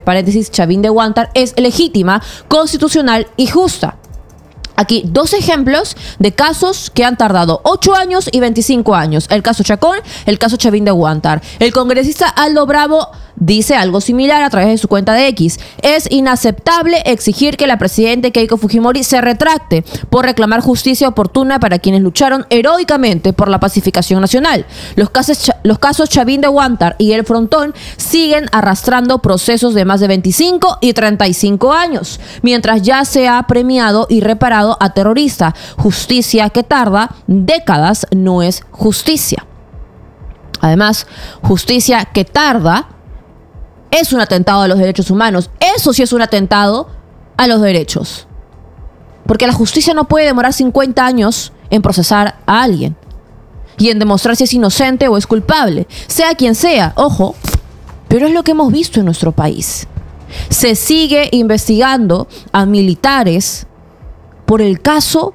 paréntesis, Chavín de Huántar, es legítima, constitucional y justa. Aquí 2 ejemplos de casos que han tardado 8 años y 25 años. El caso Chacón, el caso Chavín de Huántar. El congresista Aldo Bravo dice algo similar a través de su cuenta de X. Es inaceptable exigir que la presidenta Keiko Fujimori se retracte por reclamar justicia oportuna para quienes lucharon heroicamente por la pacificación nacional. Los casos Chavín de Huántar y El Frontón siguen arrastrando procesos de más de 25 y 35 años, mientras ya se ha premiado y reparado a terroristas. Justicia que tarda décadas no es justicia. Además, justicia que tarda es un atentado a los derechos humanos. Eso sí es un atentado a los derechos. Porque la justicia no puede demorar 50 años en procesar a alguien y en demostrar si es inocente o es culpable, sea quien sea, ojo, pero es lo que hemos visto en nuestro país. Se sigue investigando a militares por el caso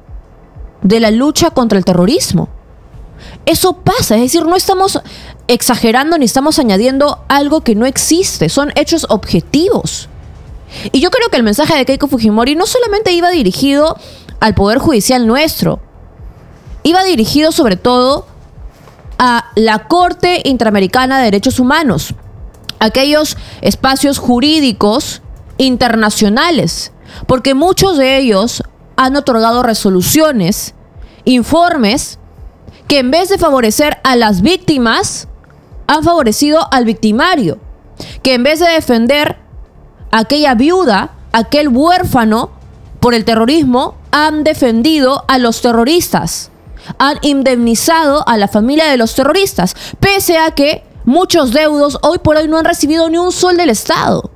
de la lucha contra el terrorismo. Eso pasa, es decir, no estamos exagerando ni estamos añadiendo algo que no existe, son hechos objetivos. Y yo creo que el mensaje de Keiko Fujimori no solamente iba dirigido al Poder Judicial nuestro, iba dirigido sobre todo a la Corte Interamericana de Derechos Humanos, aquellos espacios jurídicos internacionales, porque muchos de ellos han otorgado resoluciones, informes, que en vez de favorecer a las víctimas, han favorecido al victimario, que en vez de defender a aquella viuda, aquel huérfano por el terrorismo, han defendido a los terroristas, han indemnizado a la familia de los terroristas, pese a que muchos deudos hoy por hoy no han recibido ni un sol del Estado.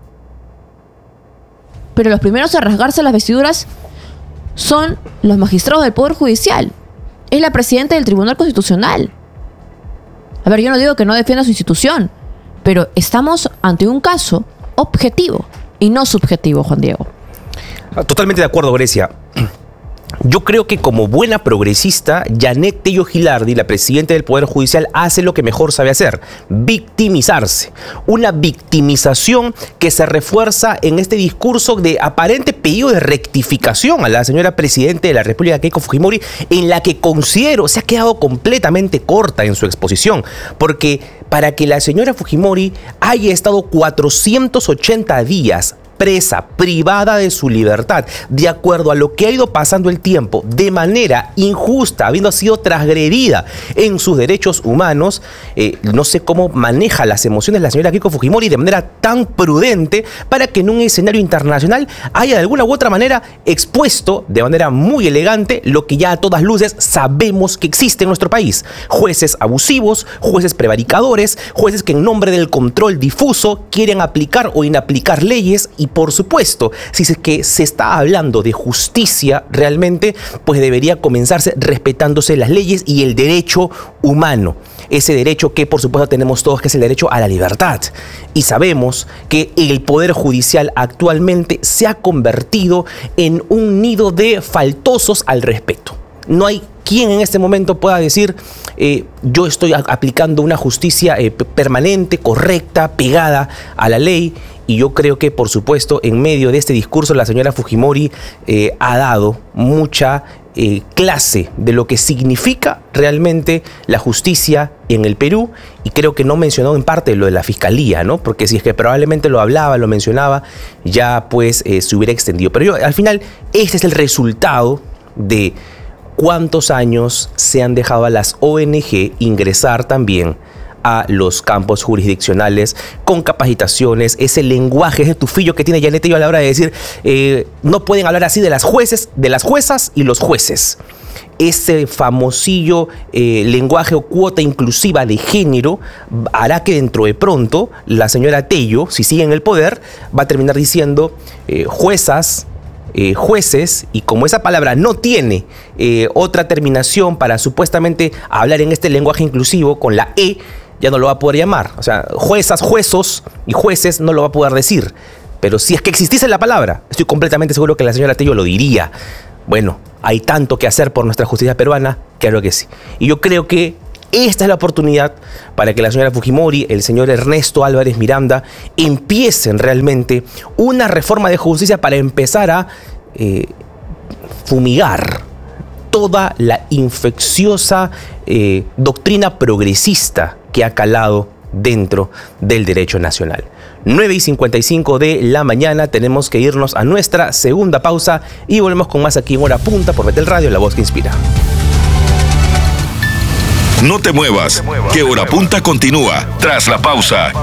Pero los primeros a rasgarse las vestiduras son los magistrados del Poder Judicial. Es la presidenta del Tribunal Constitucional. A ver, yo no digo que no defienda su institución, pero estamos ante un caso objetivo y no subjetivo, Juan Diego. Totalmente de acuerdo, Grecia. Yo creo que como buena progresista, Janet Tello Gilardi, la presidenta del Poder Judicial, hace lo que mejor sabe hacer: victimizarse. Una victimización que se refuerza en este discurso de aparente pedido de rectificación a la señora presidenta de la República, Keiko Fujimori, en la que considero se ha quedado completamente corta en su exposición. Porque para que la señora Fujimori haya estado 480 días presa, privada de su libertad, de acuerdo a lo que ha ido pasando el tiempo, de manera injusta, habiendo sido transgredida en sus derechos humanos, no sé cómo maneja las emociones la señora Keiko Fujimori de manera tan prudente para que en un escenario internacional haya de alguna u otra manera expuesto de manera muy elegante lo que ya a todas luces sabemos que existe en nuestro país: jueces abusivos, jueces prevaricadores, jueces que en nombre del control difuso quieren aplicar o inaplicar leyes. Y por supuesto, si es que se está hablando de justicia realmente, pues debería comenzarse respetándose las leyes y el derecho humano. Ese derecho que por supuesto tenemos todos, que es el derecho a la libertad. Y sabemos que el Poder Judicial actualmente se ha convertido en un nido de faltosos al respeto. No hay quien en este momento pueda decir yo estoy aplicando una justicia permanente, correcta, pegada a la ley. Y yo creo que, por supuesto, en medio de este discurso, la señora Fujimori ha dado mucha clase de lo que significa realmente la justicia en el Perú, y creo que no mencionó en parte lo de la fiscalía, ¿no? Porque si es que probablemente lo hablaba, lo mencionaba, ya pues se hubiera extendido. Pero al final, este es el resultado de cuántos años se han dejado a las ONG ingresar también a los campos jurisdiccionales con capacitaciones, ese lenguaje, ese tufillo que tiene Janet Tello a la hora de decir no pueden hablar así de las jueces, de las juezas y los jueces. Ese famosillo lenguaje o cuota inclusiva de género hará que dentro de pronto la señora Tello, si sigue en el poder, va a terminar diciendo juezas, jueces, y como esa palabra no tiene otra terminación para supuestamente hablar en este lenguaje inclusivo con la E, ya no lo va a poder llamar. O sea, juezas, juezos y jueces no lo va a poder decir. Pero si es que existiese la palabra, estoy completamente seguro que la señora Tello lo diría. Bueno, hay tanto que hacer por nuestra justicia peruana, claro que sí. Y yo creo que Esta es la oportunidad para que la señora Fujimori, el señor Ernesto Álvarez Miranda, empiecen realmente una reforma de justicia para empezar a fumigar toda la infecciosa doctrina progresista que ha calado dentro del derecho nacional. 9:55 de la mañana, tenemos que irnos a nuestra segunda pausa y volvemos con más aquí en Hora Punta por Betel Radio, la voz que inspira. No te muevas, que Hora Punta continúa tras la pausa.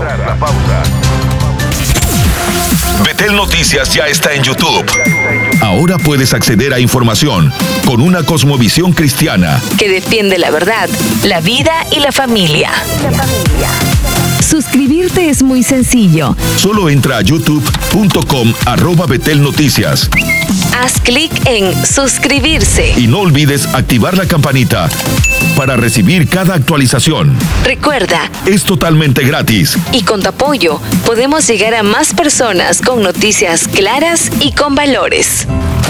Betel Noticias ya está en YouTube. Ahora puedes acceder a información con una cosmovisión cristiana que defiende la verdad, la vida y la familia. Suscribirte es muy sencillo. Solo entra a youtube.com/Betel Noticias. Haz clic en suscribirse. Y no olvides activar la campanita para recibir cada actualización. Recuerda, es totalmente gratis. Y con tu apoyo podemos llegar a más personas con noticias claras y con valores.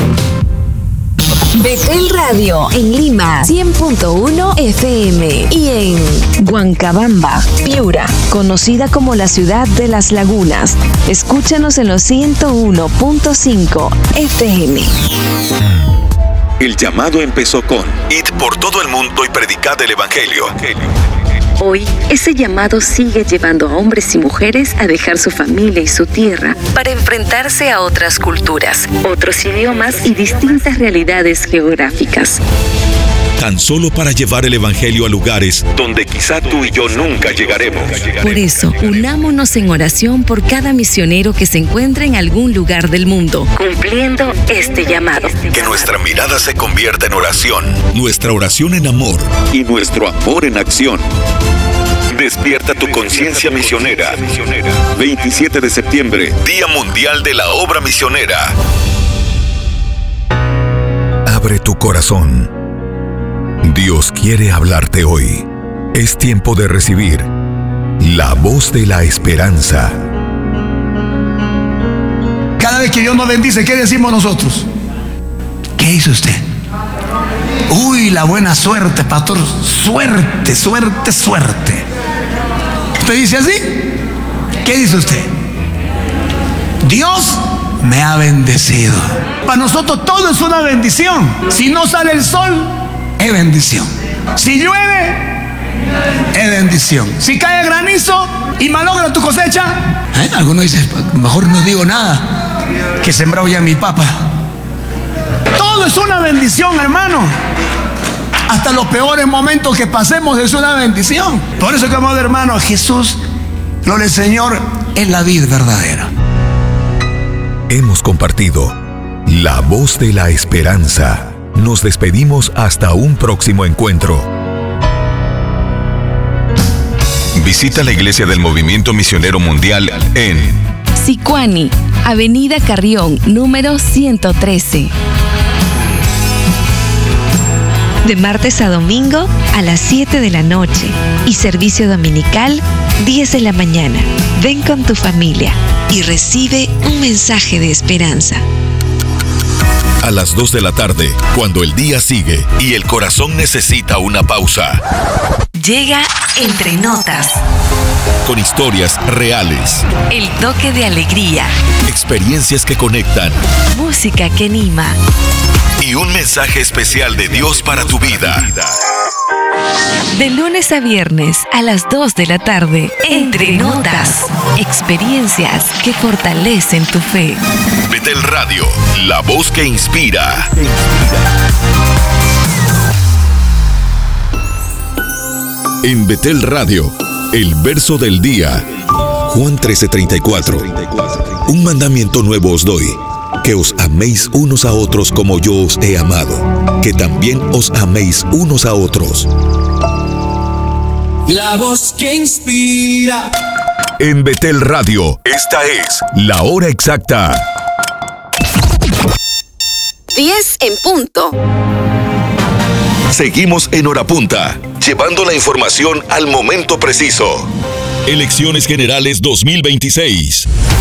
Betel Radio en Lima 100.1 FM y en Huancabamba, Piura, conocida como la ciudad de las lagunas. Escúchanos en los 101.5 FM. El llamado empezó con id por todo el mundo y predicad el Evangelio. Hoy, ese llamado sigue llevando a hombres y mujeres a dejar su familia y su tierra para enfrentarse a otras culturas, otros idiomas y distintas realidades geográficas. Tan solo para llevar el Evangelio a lugares donde quizá tú y yo nunca llegaremos. Por eso, unámonos en oración por cada misionero que se encuentre en algún lugar del mundo, cumpliendo este llamado. Que nuestra mirada se convierta en oración, nuestra oración en amor y nuestro amor en acción. Despierta tu conciencia misionera. 27 de septiembre, Día Mundial de la Obra Misionera. Abre tu corazón. Dios quiere hablarte hoy. Es tiempo de recibir la voz de la esperanza. Cada vez que Dios nos bendice, ¿qué decimos nosotros? ¿Qué hizo usted? Uy, la buena suerte, pastor. Suerte, suerte, suerte. ¿Usted dice así? ¿Qué dice usted? Dios me ha bendecido. Para nosotros todo es una bendición. Si no sale el sol, es bendición. Si llueve, es bendición. Si cae granizo y malogra tu cosecha, algunos dicen, mejor no digo nada, que sembrado ya mi papa. Todo es una bendición, hermano. Hasta los peores momentos que pasemos es una bendición. Por eso, amado hermano, Jesús, gloria al Señor, es la vid verdadera. Hemos compartido la voz de la esperanza. Nos despedimos hasta un próximo encuentro. Visita la Iglesia del Movimiento Misionero Mundial en Sicuani, Avenida Carrión, número 113. De martes a domingo a las 7 de la noche y servicio dominical 10 de la mañana. Ven con tu familia y recibe un mensaje de esperanza. A las 2 de la tarde, cuando el día sigue y el corazón necesita una pausa. Llega Entre Notas. Con historias reales. El toque de alegría. Experiencias que conectan. Música que anima. Y un mensaje especial de Dios para tu vida. De lunes a viernes a las 2 de la tarde. Entre Notas. Experiencias que fortalecen tu fe. Betel Radio, la voz que inspira. En Betel Radio, el verso del día. Juan 13:34. Un mandamiento nuevo os doy, que os améis unos a otros como yo os he amado, que también os améis unos a otros. La voz que inspira. En Betel Radio, esta es la hora exacta. 10 en punto. Seguimos en Hora Punta, llevando la información al momento preciso. Elecciones Generales 2026.